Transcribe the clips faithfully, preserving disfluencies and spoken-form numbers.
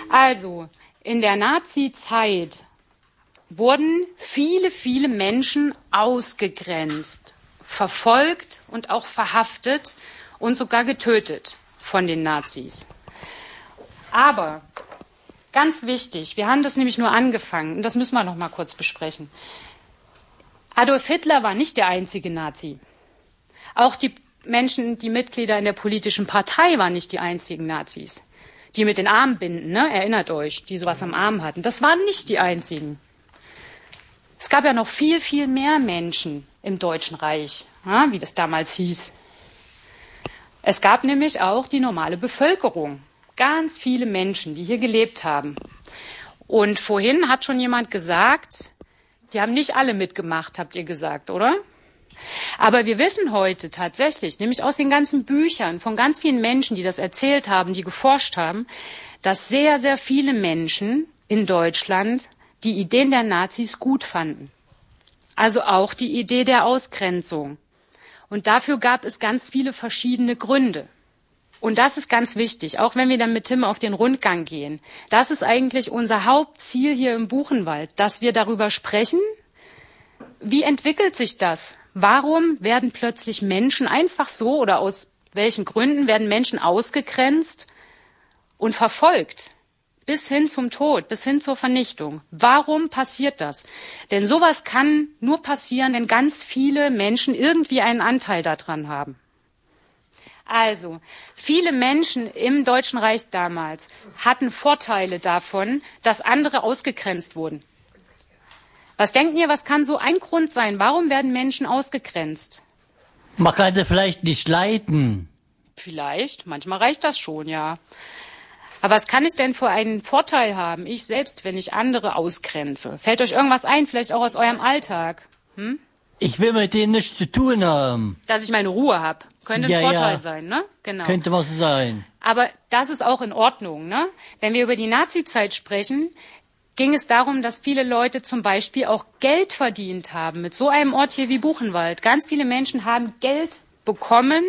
Also, in der Nazi-Zeit wurden viele, viele Menschen ausgegrenzt, verfolgt und auch verhaftet und sogar getötet von den Nazis. Aber ganz wichtig, wir haben das nämlich nur angefangen, und das müssen wir noch mal kurz besprechen. Adolf Hitler war nicht der einzige Nazi. Auch die Menschen, die Mitglieder in der politischen Partei waren nicht die einzigen Nazis. Die mit den Armbinden, ne, erinnert euch, die sowas am Arm hatten, das waren nicht die einzigen. Es gab ja noch viel, viel mehr Menschen im Deutschen Reich, ja, wie das damals hieß. Es gab nämlich auch die normale Bevölkerung. Ganz viele Menschen, die hier gelebt haben. Und vorhin hat schon jemand gesagt, die haben nicht alle mitgemacht, habt ihr gesagt, oder? Aber wir wissen heute tatsächlich, nämlich aus den ganzen Büchern von ganz vielen Menschen, die das erzählt haben, die geforscht haben, dass sehr, sehr viele Menschen in Deutschland die Ideen der Nazis gut fanden. Also auch die Idee der Ausgrenzung. Und dafür gab es ganz viele verschiedene Gründe. Und das ist ganz wichtig, auch wenn wir dann mit Tim auf den Rundgang gehen. Das ist eigentlich unser Hauptziel hier im Buchenwald, dass wir darüber sprechen, wie entwickelt sich das? Warum werden plötzlich Menschen einfach so oder aus welchen Gründen werden Menschen ausgegrenzt und verfolgt? Bis hin zum Tod, bis hin zur Vernichtung. Warum passiert das? Denn sowas kann nur passieren, wenn ganz viele Menschen irgendwie einen Anteil daran haben. Also, viele Menschen im Deutschen Reich damals hatten Vorteile davon, dass andere ausgegrenzt wurden. Was denkt ihr, was kann so ein Grund sein? Warum werden Menschen ausgegrenzt? Man kann sie vielleicht nicht leiden. Vielleicht, manchmal reicht das schon, ja. Aber was kann ich denn für einen Vorteil haben, ich selbst, wenn ich andere ausgrenze? Fällt euch irgendwas ein, vielleicht auch aus eurem Alltag? Hm? Ich will mit denen nichts zu tun haben. Dass ich meine Ruhe habe. Könnte ein ja, Vorteil ja. sein, ne? Genau. Könnte was sein. Aber das ist auch in Ordnung, ne? Wenn wir über die Nazizeit sprechen, ging es darum, dass viele Leute zum Beispiel auch Geld verdient haben mit so einem Ort hier wie Buchenwald. Ganz viele Menschen haben Geld bekommen,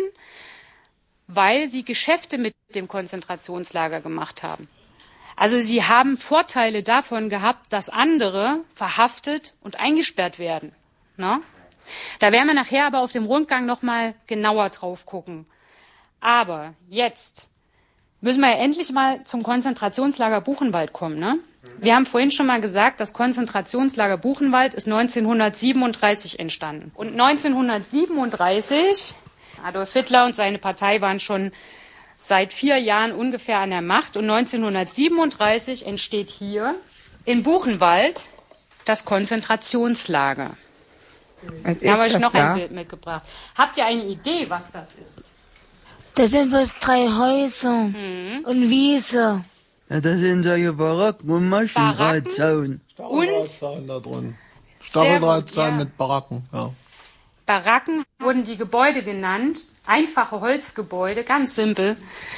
weil sie Geschäfte mit dem Konzentrationslager gemacht haben. Also sie haben Vorteile davon gehabt, dass andere verhaftet und eingesperrt werden. Ne? Da werden wir nachher aber auf dem Rundgang noch mal genauer drauf gucken. Aber jetzt müssen wir ja endlich mal zum Konzentrationslager Buchenwald kommen. Ne? Wir haben vorhin schon mal gesagt, das Konzentrationslager Buchenwald ist neunzehnhundertsiebenunddreißig entstanden. Und neunzehnhundertsiebenunddreißig, Adolf Hitler und seine Partei waren schon seit vier Jahren ungefähr an der Macht. Und neunzehnhundertsiebenunddreißig entsteht hier in Buchenwald das Konzentrationslager. Da habe ich noch da? ein Bild mitgebracht. Habt ihr eine Idee, was das ist? Das sind wohl drei Häuser mhm. und Wiese. Ja, das sind solche Baracken und Maschendrahtzaun. Stacheldrahtzaun da drin. Stacheldrahtzaun ja. mit Baracken, ja. Baracken wurden die Gebäude genannt, einfache Holzgebäude, ganz simpel,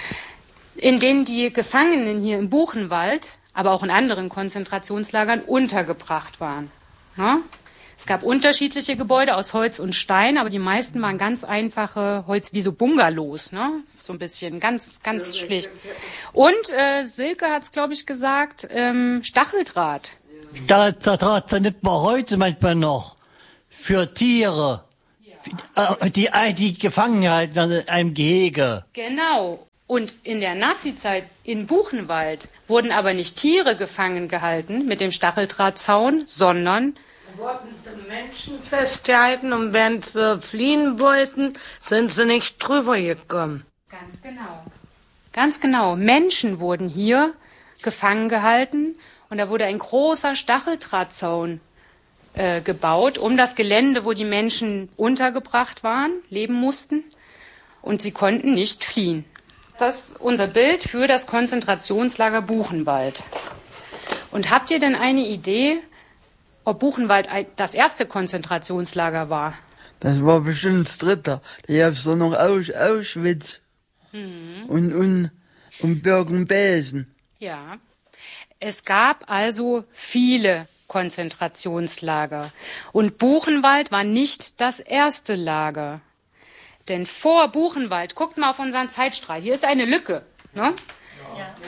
in denen die Gefangenen hier im Buchenwald, aber auch in anderen Konzentrationslagern untergebracht waren. Ja? Es gab unterschiedliche Gebäude aus Holz und Stein, aber die meisten waren ganz einfache Holz, wie so Bungalows, ne? So ein bisschen, ganz, ganz schlicht. Und äh, Silke hat es, glaube ich, gesagt, ähm, Stacheldraht. Stacheldraht nimmt man heute manchmal noch für Tiere, ja. die, die gefangen halten in einem Gehege. Genau. Und in der Nazizeit in Buchenwald wurden aber nicht Tiere gefangen gehalten mit dem Stacheldrahtzaun, sondern wurden Menschen festgehalten und wenn sie fliehen wollten, sind sie nicht drüber gekommen. Ganz genau. Ganz genau. Menschen wurden hier gefangen gehalten und da wurde ein großer Stacheldrahtzaun äh, gebaut um das Gelände, wo die Menschen untergebracht waren, leben mussten und sie konnten nicht fliehen. Das ist unser Bild für das Konzentrationslager Buchenwald. Und habt ihr denn eine Idee, ob Buchenwald das erste Konzentrationslager war? Das war bestimmt das dritte. Da gab es doch noch Aus, Auschwitz mhm. und, und, und Bergen-Belsen. Ja, es gab also viele Konzentrationslager. Und Buchenwald war nicht das erste Lager. Denn vor Buchenwald, guckt mal auf unseren Zeitstrahl, hier ist eine Lücke. Ne? Ja. Hier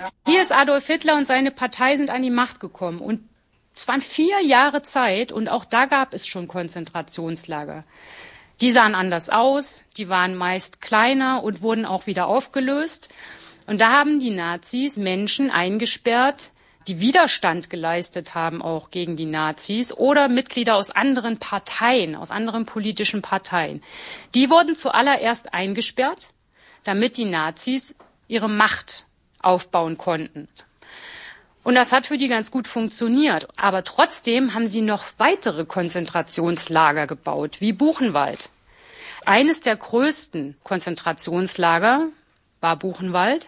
ist Adolf Hitler und seine Partei sind an die Macht gekommen. Und es waren vier Jahre Zeit und auch da gab es schon Konzentrationslager. Die sahen anders aus, die waren meist kleiner und wurden auch wieder aufgelöst. Und da haben die Nazis Menschen eingesperrt, die Widerstand geleistet haben auch gegen die Nazis oder Mitglieder aus anderen Parteien, aus anderen politischen Parteien. Die wurden zuallererst eingesperrt, damit die Nazis ihre Macht aufbauen konnten. Und das hat für die ganz gut funktioniert. Aber trotzdem haben sie noch weitere Konzentrationslager gebaut, wie Buchenwald. Eines der größten Konzentrationslager war Buchenwald.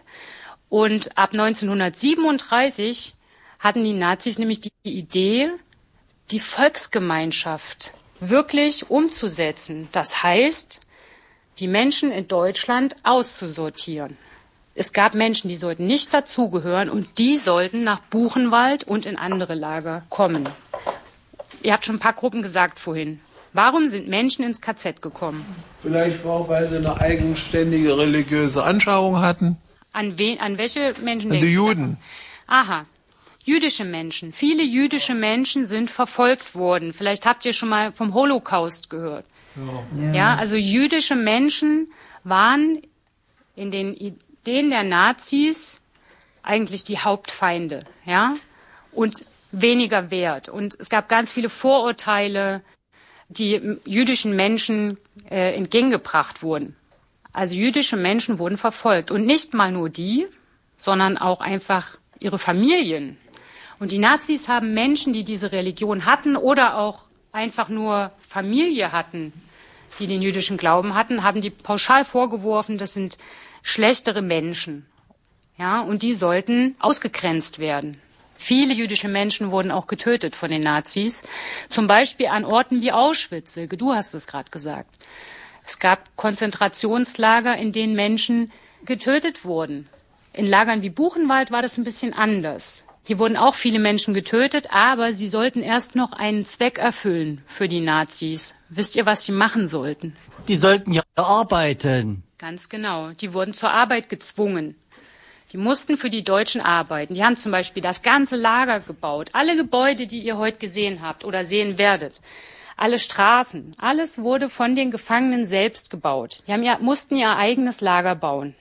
Und ab neunzehnhundertsiebenunddreißig hatten die Nazis nämlich die Idee, die Volksgemeinschaft wirklich umzusetzen. Das heißt, die Menschen in Deutschland auszusortieren. Es gab Menschen, die sollten nicht dazugehören und die sollten nach Buchenwald und in andere Lager kommen. Ihr habt schon ein paar Gruppen gesagt vorhin. Warum sind Menschen ins K Z gekommen? Vielleicht auch, weil sie eine eigenständige religiöse Anschauung hatten. An, wen, an welche Menschen An denkst die du? Juden. Aha, jüdische Menschen. Viele jüdische Menschen sind verfolgt worden. Vielleicht habt ihr schon mal vom Holocaust gehört. Ja, ja also jüdische Menschen waren in den Ideen der Nazis eigentlich die Hauptfeinde, ja, und weniger wert. Und es gab ganz viele Vorurteile, die jüdischen Menschen äh, entgegengebracht wurden. Also jüdische Menschen wurden verfolgt. Und nicht mal nur die, sondern auch einfach ihre Familien. Und die Nazis haben Menschen, die diese Religion hatten oder auch einfach nur Familie hatten, die den jüdischen Glauben hatten, haben die pauschal vorgeworfen, das sind schlechtere Menschen. Ja, und die sollten ausgegrenzt werden. Viele jüdische Menschen wurden auch getötet von den Nazis, zum Beispiel an Orten wie Auschwitz. Du hast es gerade gesagt. Es gab Konzentrationslager, in denen Menschen getötet wurden. In Lagern wie Buchenwald war das ein bisschen anders. Hier wurden auch viele Menschen getötet, aber sie sollten erst noch einen Zweck erfüllen für die Nazis. Wisst ihr, was sie machen sollten? Die sollten ja arbeiten. Ganz genau. Die wurden zur Arbeit gezwungen. Die mussten für die Deutschen arbeiten. Die haben zum Beispiel das ganze Lager gebaut. Alle Gebäude, die ihr heute gesehen habt oder sehen werdet. Alle Straßen. Alles wurde von den Gefangenen selbst gebaut. Die haben ja, mussten ihr eigenes Lager bauen.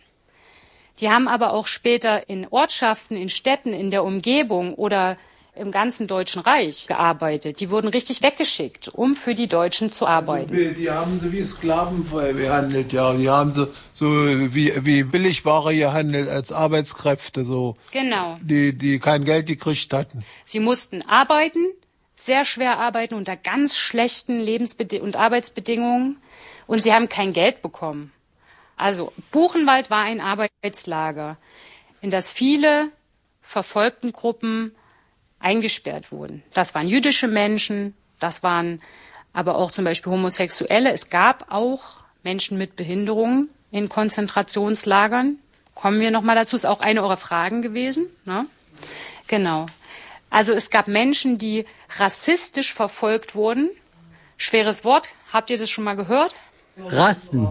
Die haben aber auch später in Ortschaften, in Städten, in der Umgebung oder im ganzen Deutschen Reich gearbeitet. Die wurden richtig weggeschickt, um für die Deutschen zu arbeiten. Also, die haben sie wie Sklaven behandelt, ja. Die haben sie so wie, wie Billigware gehandelt als Arbeitskräfte, so. Genau. Die, die kein Geld gekriegt hatten. Sie mussten arbeiten, sehr schwer arbeiten, unter ganz schlechten Lebensbed- und Arbeitsbedingungen. Und sie haben kein Geld bekommen. Also, Buchenwald war ein Arbeitslager, in das viele verfolgten Gruppen eingesperrt wurden. Das waren jüdische Menschen, das waren aber auch zum Beispiel Homosexuelle. Es gab auch Menschen mit Behinderungen in Konzentrationslagern. Kommen wir nochmal dazu, ist auch eine eurer Fragen gewesen. Ne? Genau. Also es gab Menschen, die rassistisch verfolgt wurden. Schweres Wort, habt ihr das schon mal gehört? Rassen.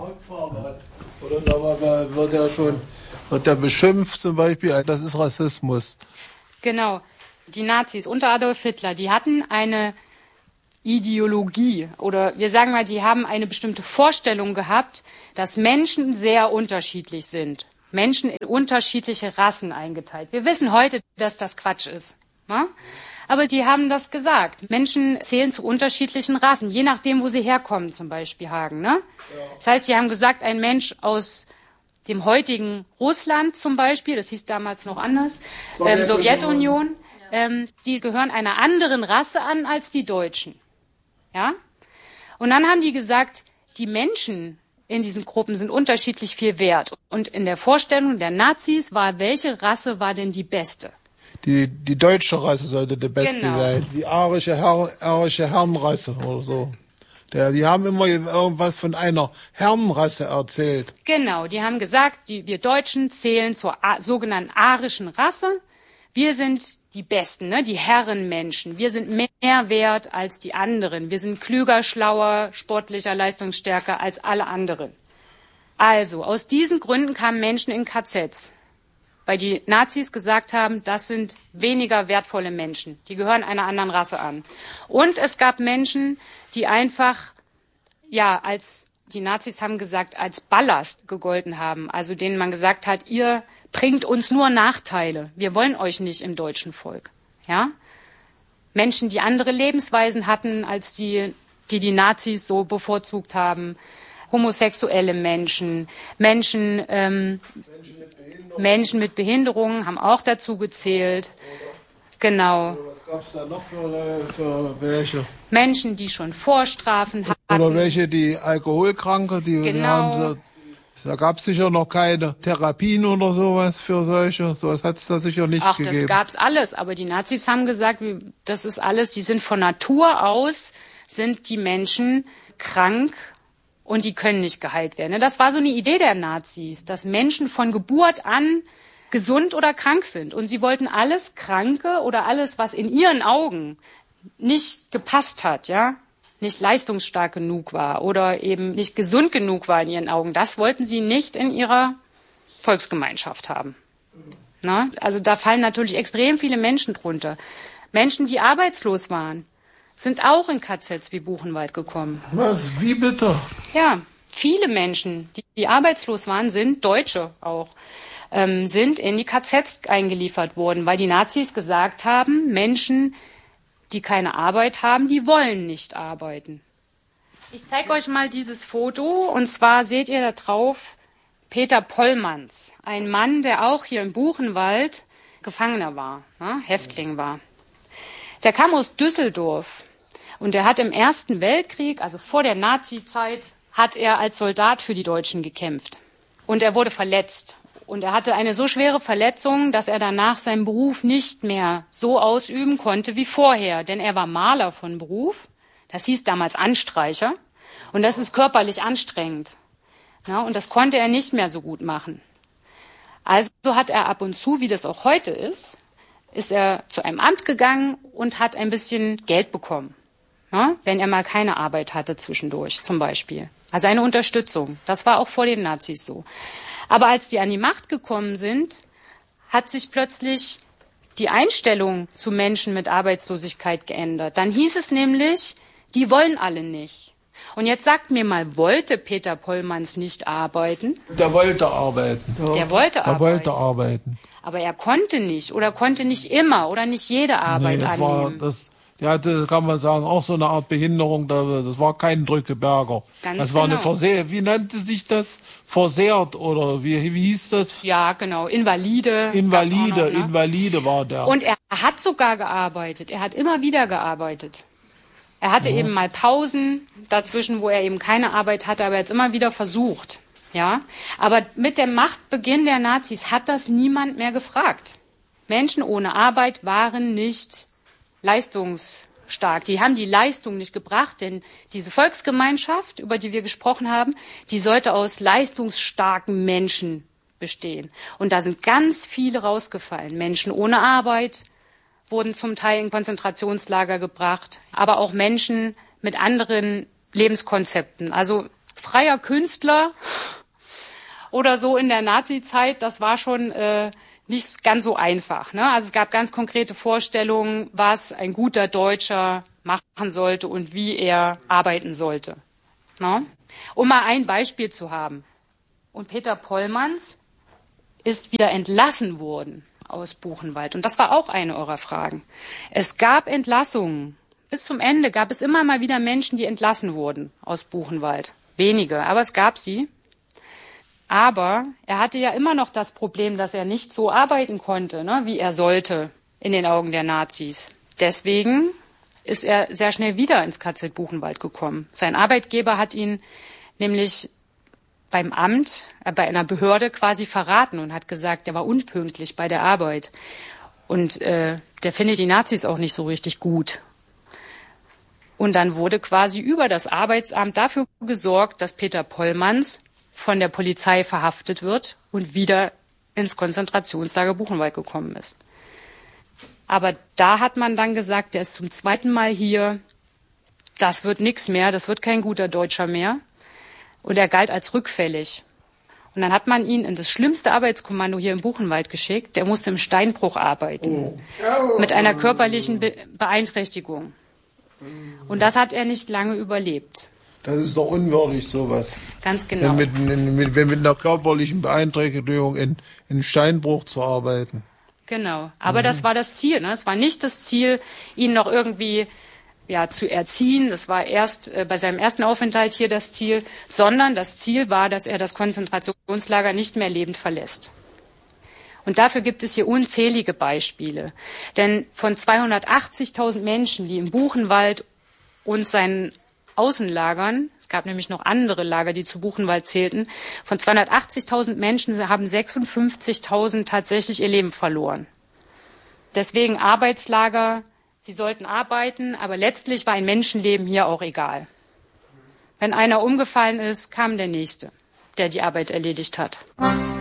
Oder da wird ja schon wird ja beschimpft zum Beispiel, das ist Rassismus. Genau. Die Nazis unter Adolf Hitler, die hatten eine Ideologie oder wir sagen mal, die haben eine bestimmte Vorstellung gehabt, dass Menschen sehr unterschiedlich sind. Menschen in unterschiedliche Rassen eingeteilt. Wir wissen heute, dass das Quatsch ist. Ne? Aber die haben das gesagt. Menschen zählen zu unterschiedlichen Rassen, je nachdem, wo sie herkommen, zum Beispiel Hagen. Ne? Ja. Das heißt, die haben gesagt, ein Mensch aus dem heutigen Russland zum Beispiel, das hieß damals noch anders, Sowjetunion, ähm, Sowjetunion ähm, die gehören einer anderen Rasse an als die Deutschen. Ja? Und dann haben die gesagt, die Menschen in diesen Gruppen sind unterschiedlich viel wert. Und in der Vorstellung der Nazis war, welche Rasse war denn die beste? Die, die deutsche Rasse sollte die beste genau. sein. Die arische, Herr, arische Herrenrasse oder so. Der, die haben immer irgendwas von einer Herrenrasse erzählt. Genau, die haben gesagt, die, wir Deutschen zählen zur a, sogenannten arischen Rasse. Wir sind die Besten, ne? Die Herrenmenschen. Wir sind mehr wert als die anderen. Wir sind klüger, schlauer, sportlicher, leistungsstärker als alle anderen. Also, aus diesen Gründen kamen Menschen in K Zs. weil die Nazis gesagt haben, das sind weniger wertvolle Menschen, die gehören einer anderen Rasse an. Und es gab Menschen, die einfach, ja, als, die Nazis haben gesagt, als Ballast gegolten haben, also denen man gesagt hat, ihr bringt uns nur Nachteile, wir wollen euch nicht im deutschen Volk, ja. Menschen, die andere Lebensweisen hatten, als die, die die Nazis so bevorzugt haben, homosexuelle Menschen, Menschen, ähm, Menschen mit Behinderungen haben auch dazu gezählt. Genau. Was gab es da noch für, für welche? Menschen, die schon Vorstrafen hatten. Oder welche, die Alkoholkranke, die, genau. die haben, da gab es sicher noch keine Therapien oder sowas für solche. Sowas hat es da sicher nicht Ach, gegeben. das gab's alles. Aber die Nazis haben gesagt, das ist alles, die sind von Natur aus, sind die Menschen krank und die können nicht geheilt werden. Das war so eine Idee der Nazis, dass Menschen von Geburt an gesund oder krank sind. Und sie wollten alles Kranke oder alles, was in ihren Augen nicht gepasst hat, ja, nicht leistungsstark genug war oder eben nicht gesund genug war in ihren Augen, das wollten sie nicht in ihrer Volksgemeinschaft haben. Na? Also da fallen natürlich extrem viele Menschen drunter. Menschen, die arbeitslos waren, sind auch in K Zs wie Buchenwald gekommen. Was? Wie bitte? Ja, viele Menschen, die, die arbeitslos waren, sind Deutsche auch, ähm, sind in die K Zs eingeliefert worden, weil die Nazis gesagt haben, Menschen, die keine Arbeit haben, die wollen nicht arbeiten. Ich zeige euch mal dieses Foto, und zwar seht ihr da drauf Peter Pollmanns, ein Mann, der auch hier im Buchenwald Gefangener war, ne, Häftling war. Der kam aus Düsseldorf und der hat im Ersten Weltkrieg, also vor der Nazi-Zeit, hat er als Soldat für die Deutschen gekämpft. Und er wurde verletzt. Und er hatte eine so schwere Verletzung, dass er danach seinen Beruf nicht mehr so ausüben konnte wie vorher. Denn er war Maler von Beruf. Das hieß damals Anstreicher. Und das ist körperlich anstrengend. Ja, und das konnte er nicht mehr so gut machen. Also hat er ab und zu, wie das auch heute ist, ist er zu einem Amt gegangen und hat ein bisschen Geld bekommen. Ja, wenn er mal keine Arbeit hatte zwischendurch zum Beispiel. Also eine Unterstützung. Das war auch vor den Nazis so. Aber als die an die Macht gekommen sind, hat sich plötzlich die Einstellung zu Menschen mit Arbeitslosigkeit geändert. Dann hieß es nämlich, die wollen alle nicht. Und jetzt sagt mir mal, wollte Peter Pollmanns nicht arbeiten? Der wollte arbeiten. Ja. Der wollte Der arbeiten. wollte arbeiten. Aber er konnte nicht oder konnte nicht immer oder nicht jede Arbeit nee, das annehmen. War, das, der hatte, kann man sagen, auch so eine Art Behinderung. Das war kein Drückeberger. Ganz das war genau. eine Versehr. Wie nannte sich das? Versehrt oder wie, wie hieß das? Ja, genau. Invalide. Invalide, noch, ne? Invalide war der. Und er hat sogar gearbeitet. Er hat immer wieder gearbeitet. Er hatte ja. eben mal Pausen dazwischen, wo er eben keine Arbeit hatte, aber er hat es immer wieder versucht. Ja, aber mit dem Machtbeginn der Nazis hat das niemand mehr gefragt. Menschen ohne Arbeit waren nicht leistungsstark. Die haben die Leistung nicht gebracht, denn diese Volksgemeinschaft, über die wir gesprochen haben, die sollte aus leistungsstarken Menschen bestehen. Und da sind ganz viele rausgefallen. Menschen ohne Arbeit wurden zum Teil in Konzentrationslager gebracht, aber auch Menschen mit anderen Lebenskonzepten. Also freier Künstler oder so in der Nazi-Zeit, das war schon äh, nicht ganz so einfach. Ne? Also es gab ganz konkrete Vorstellungen, was ein guter Deutscher machen sollte und wie er arbeiten sollte. Ne? Um mal ein Beispiel zu haben. Und Peter Pollmanns ist wieder entlassen worden aus Buchenwald. Und das war auch eine eurer Fragen. Es gab Entlassungen. Bis zum Ende gab es immer mal wieder Menschen, die entlassen wurden aus Buchenwald. Wenige, aber es gab sie. Aber er hatte ja immer noch das Problem, dass er nicht so arbeiten konnte, ne, wie er sollte in den Augen der Nazis. Deswegen ist er sehr schnell wieder ins K Z Buchenwald gekommen. Sein Arbeitgeber hat ihn nämlich beim Amt, äh, bei einer Behörde quasi verraten und hat gesagt, er war unpünktlich bei der Arbeit. Und äh, der findet die Nazis auch nicht so richtig gut. Und dann wurde quasi über das Arbeitsamt dafür gesorgt, dass Peter Pollmanns von der Polizei verhaftet wird und wieder ins Konzentrationslager Buchenwald gekommen ist. Aber da hat man dann gesagt, der ist zum zweiten Mal hier, das wird nichts mehr, das wird kein guter Deutscher mehr. Und er galt als rückfällig. Und dann hat man ihn in das schlimmste Arbeitskommando hier im Buchenwald geschickt. Der musste im Steinbruch arbeiten. Oh. Mit einer körperlichen Be- Beeinträchtigung. Und das hat er nicht lange überlebt. Das ist doch unwürdig, sowas. Ganz genau. Wenn mit, mit, mit einer körperlichen Beeinträchtigung in, in Steinbruch zu arbeiten. Genau. Aber Mhm. das war das Ziel. Ne? Es war nicht das Ziel, ihn noch irgendwie ja, zu erziehen. Das war erst äh, bei seinem ersten Aufenthalt hier das Ziel. Sondern das Ziel war, dass er das Konzentrationslager nicht mehr lebend verlässt. Und dafür gibt es hier unzählige Beispiele. Denn von zweihundertachtzigtausend Menschen, die im Buchenwald und seinen Außenlagern, es gab nämlich noch andere Lager, die zu Buchenwald zählten, von zweihundertachtzigtausend Menschen haben sechsundfünfzigtausend tatsächlich ihr Leben verloren. Deswegen Arbeitslager, sie sollten arbeiten, aber letztlich war ein Menschenleben hier auch egal. Wenn einer umgefallen ist, kam der Nächste, der die Arbeit erledigt hat.